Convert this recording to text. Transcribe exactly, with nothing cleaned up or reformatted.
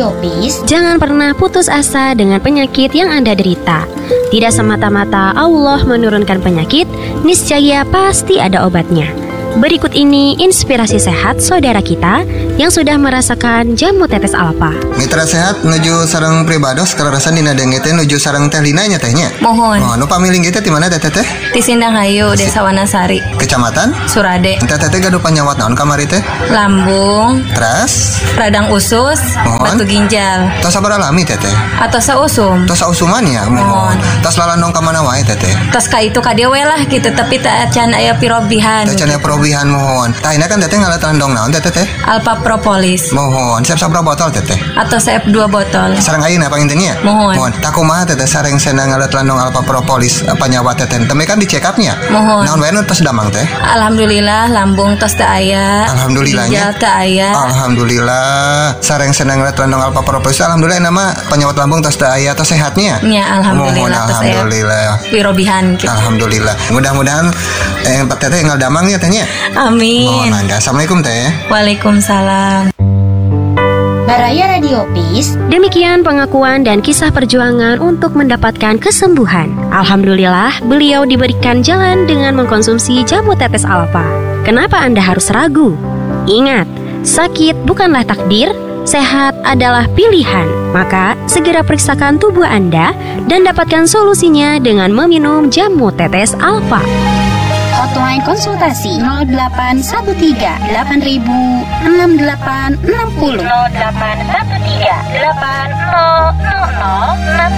Radio Peace, jangan pernah putus asa dengan penyakit yang Anda derita. Tidak semata-mata Allah menurunkan penyakit, niscaya pasti ada obatnya. Berikut ini inspirasi sehat saudara kita yang sudah merasakan jamu tetes alfa. Mitra sehat nuju sareng pribados kararasan dina denge teh nuju sareng teh linanya tehnya. Mohon. Oh, nu pamiling kita di mana teh teh? Di Sindanghayu, Desa Wanasari, Kecamatan Surade. Teh teh gaduh panyawat naon kamari teh? Lambung, Teras, radang usus, Mohon. batu ginjal, tos sabar alami teh teh. atau sausum. Tos sausuman ya, mohon. Tos lalandong ka mana wae teh teh. Tos ka itu ka dieu we lah gitu, tapi tak can aya pirobihan. Teh cenah perobihan mohon. Tah ini kan teh teh ngalat landong naon teh teh? Alpha Propolis Mohon. Siap sabra botol teh teh. atau C F dua botol. Sareng ayeuna pangintennya. Mohon. Mohon. Tak kumaha teh teh sareng senang ngalat landong alpha propolis apa nyawa teh teh. Teme kan di check up-nya. Mohon. Naon wae nu tos damang teh? Alhamdulillah lambung tos teu aya. Alhamdulillahnya. Ginjal teu aya. Alhamdulillah. Sareng senang ngalat landong alpha propolis. Alhamdulillah nama penyawat lambung tos teu aya tos sehatnya. Ya alhamdulillah Mohon, tos aya alhamdulillah. pirobihan gitu. Alhamdulillah. Mudah-mudahan eh teh teh tinggal damangnya tehnya. Amin. Mohon mangga. Assalamualaikum teh. Waalaikumsalam. Baraya Radio Peace, Demikian pengakuan dan kisah perjuangan untuk mendapatkan kesembuhan. Alhamdulillah, beliau diberikan jalan dengan mengkonsumsi jamu tetes alfa. Kenapa Anda harus ragu? Ingat, sakit bukanlah takdir, sehat adalah pilihan. Maka, segera periksakan tubuh Anda dan dapatkan solusinya dengan meminum jamu tetes alfa. hotline konsultasi nol delapan satu tiga delapan ribu enam delapan enam nol. nol delapan satu tiga delapan nol nol nol enam